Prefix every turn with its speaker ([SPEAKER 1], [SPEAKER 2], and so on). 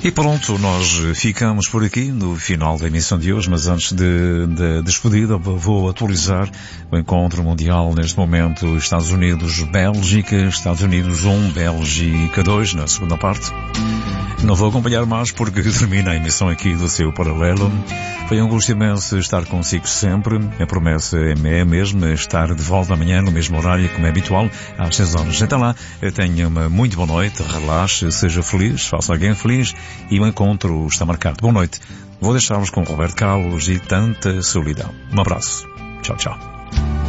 [SPEAKER 1] E pronto, nós ficamos por aqui no final da emissão de hoje, mas antes de despedida vou atualizar o encontro mundial neste momento, Estados Unidos-Bélgica, Estados Unidos 1, Bélgica 2, na segunda parte. Não vou acompanhar mais porque termina a emissão aqui do seu Paralelo. Foi um gosto imenso estar consigo sempre. A promessa é mesmo estar de volta amanhã no mesmo horário como é habitual, às 6 horas. Então lá, tenha uma muito boa noite, relaxe, seja feliz, faça alguém feliz e o encontro está marcado. Boa noite. Vou deixar-vos com Roberto Carlos e Tanta Solidão. Um abraço. Tchau, tchau.